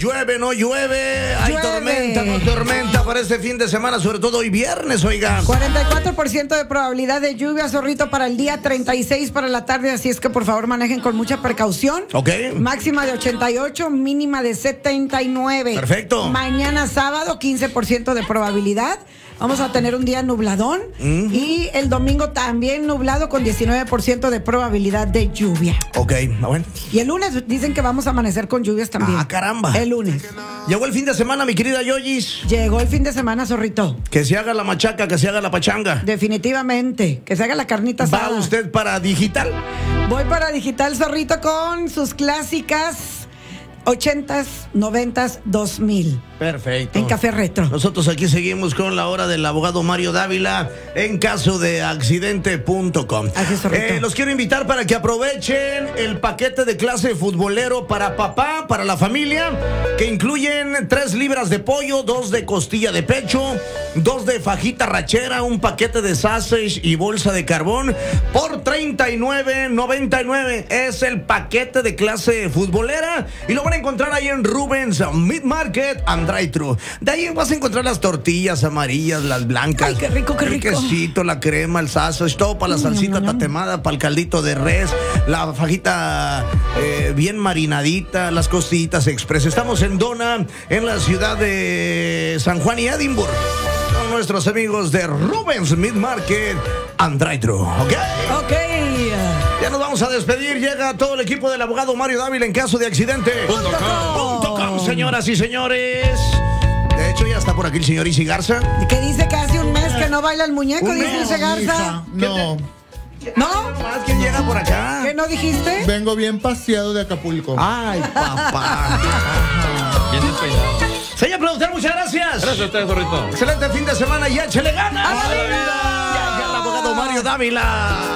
llueve, no llueve, hay Llueve. tormenta, no tormenta para este fin de semana, sobre todo hoy viernes, oiga. 44% de probabilidad de lluvia, Zorrito, para el día, 36 para la tarde, así es que por favor manejen con mucha precaución. Ok. Máxima de 88, mínima de 79. Perfecto. Mañana sábado, 15% de probabilidad. Vamos a tener un día nubladón. Y el domingo también nublado con 19% de probabilidad de lluvia. Ok, bueno. Y el lunes dicen que vamos a amanecer con lluvias también. Ah, caramba. El lunes. Llegó el fin de semana, mi querida Yoyis. Llegó el fin de semana, Zorrito. Que se haga la machaca, que se haga la pachanga. Definitivamente. Que se haga la carnita asada. ¿Va usted para digital? Voy para Digital, Zorrito, con sus clásicas 80s, 90s, 2000. Perfecto. En Café Retro. Nosotros aquí seguimos con la hora del abogado Mario Dávila en caso de accidente.com. Así es, Zorrito. Los quiero invitar para que aprovechen el paquete de clase futbolero para papá, para la familia, que incluyen 3 libras de pollo, 2 de costilla de pecho, 2 de fajita rachera, un paquete de sausage y bolsa de carbón por $39.99. Es el paquete de clase futbolera y lo van a encontrar ahí en Rubens Meat Market and Drive-Thru. De ahí vas a encontrar las tortillas amarillas, las blancas. Ay, qué rico, qué rico. El quesito, la crema, el sausage, todo para la salsita tatemada, para el caldito de res, la fajita bien marinadita, las costillitas express. Estamos en Dona, en la ciudad de San Juan y Edimburgo. Son nuestros amigos de Rubens Meat Market and Drive-Thru, ¿ok? Ok. Ya nos vamos a despedir. Llega todo el equipo del abogado Mario Dávila en caso de accidente. .com, señoras y señores. De hecho, ya está por aquí el señor Isi Garza. Que dice que hace un mes que no baila el muñeco, Un dice mes, Ise Garza. Hija, no, ¿No? Más, ¿quién llega por acá? ¿Qué no dijiste? vengo bien paseado de Acapulco. Ay, papá. Bien despeinado. Señor productor, muchas gracias. Gracias a ustedes, Zorrito. Excelente fin de semana y échele ganas. ¡A la vida! Ya llega el abogado Mario Dávila.